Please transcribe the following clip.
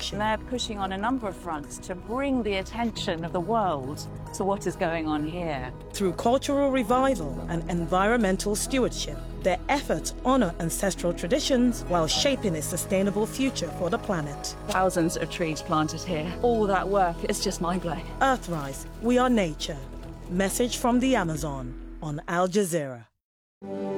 protection. They're pushing on a number of fronts to bring the attention of the world to what is going on here. Through cultural revival and environmental stewardship, their efforts honor ancestral traditions while shaping a sustainable future for the planet. Thousands of trees planted here. All that work is just mind-blowing. Earthrise, we are nature. Message from the Amazon on Al Jazeera.